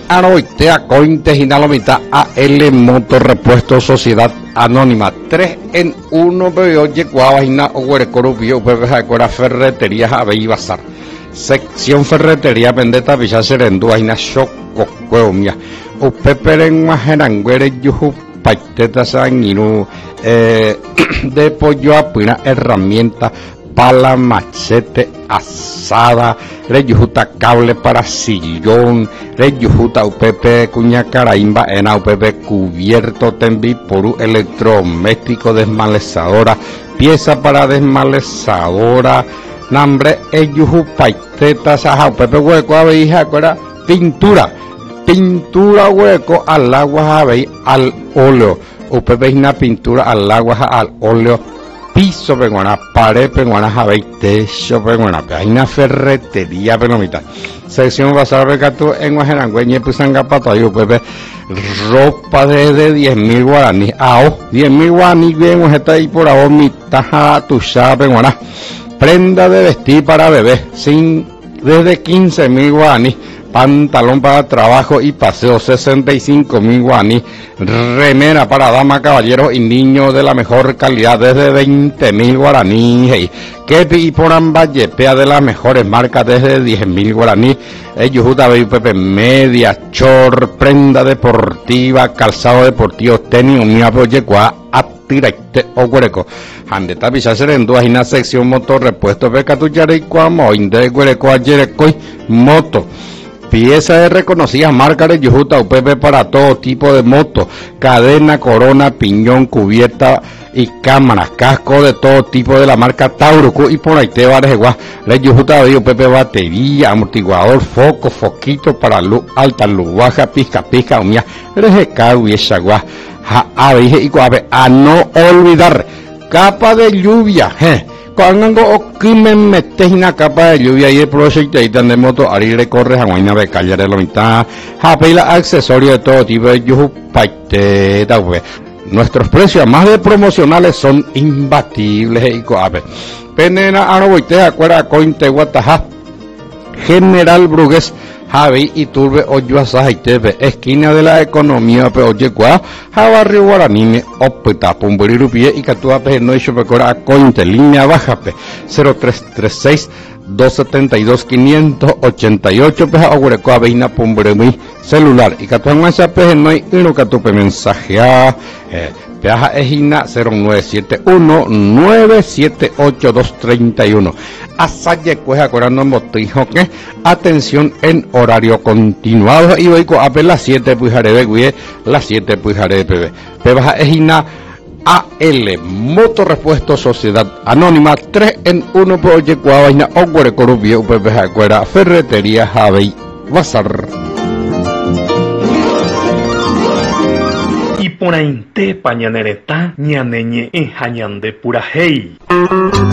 Aroitea Cointe Ginalomita AL Motorrepuesto Sociedad Anónima 3 en 1 pero oye Guavajina o Huerecorubio Pepejacuera Ferretería Javei Bazar sección Ferretería Vendetta Villa Serendúa Ina Choco Cueumia Upeperen Majeranguere Yuju Paiteta Sanguinu de pollo a pina herramienta pala, machete, asada, reyujuta cable para sillón, reyujuta UPP cuña caraimba en UPP cubierto tembiporu electrodoméstico desmalezadora, pieza para desmalezadora, nambre eyuju paiteta saja UPP hueco abeja acuera pintura hueco al agua abeja al óleo, UPP es una pintura al agua al óleo. Piso peguana, pared peguana, javei, techo peguana, hay una ferretería penomita. Sección Bazar Becatu en Guajerangüeñe, Pusangapato, y Pepe, ropa de 10.000 guaraní, 10.000 guaraní, bien, está ahí por ahora, mitad, tuya peguana. Prenda de vestir para bebé, desde 15.000 guaraní. Pantalón para trabajo y paseo 65.000 guaraní, remera para damas, caballeros y niños de la mejor calidad desde 20.000 guaraní, hey. Kepi y Poramballepea de las mejores marcas desde 10.000 guaraní, Yujuta Pepe, media, short, prenda deportiva, calzado deportivo, tenis, unidad proyecua, atiraite o huereco. Handeta Villa Serendúa, en la sección motor repuesto Pecatuyare y Cuamo, Inde Huereco, Ayerecoy, moto. Pieza de reconocidas marcas de Yujuta UPP para todo tipo de motos, cadena, corona, piñón, cubierta y cámaras, casco de todo tipo de la marca Taurucu y por ahí te va de Yujuta de UPP batería, amortiguador, foco, foquito para luz alta, luz baja, pizca, umia, rejeca, uieshagua, a no olvidar, capa de lluvia, cuando me metes en una capa de lluvia y el proyecto ahí de moto, ahí recorres a una becalle de la mitad, japela accesorios de todo tipo de yuju paiteta, nuestros precios más de promocionales son imbatibles y coape. Penena Anoboitea, Cuera Cointe Guataja, General Brugués, Javi y Turbe Oyuasa Jaitebe, esquina de la economía Peoyecua, Jabarrio Guaranime, Opeta, Pumburirupi y Catuape, no hecho pecora Cointe, línea bajape, 0336 272 588 peja Ogurecoa Veina Pumburemi celular y Catuan WhatsApp no hay uno Catupe mensajea peaja ejina 0971 978 231 Asaye cueja corando motijo que atención en horario continuado y hoy a las 7 pujaré de las 7 pujaré de PB pebaja ejina AL Motorrepuesto Sociedad Anónima 3 en 1 proyecto vaina Ogüere Corubio UPP Cuera Ferretería Javei Bazar y por ahí te pañanereta ñaneñe en jañande pura hey.